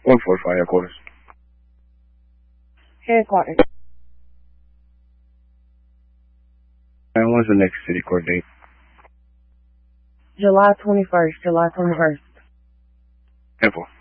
145 headquarters. Headquarters. And when's the next city court date? July 21st. Info.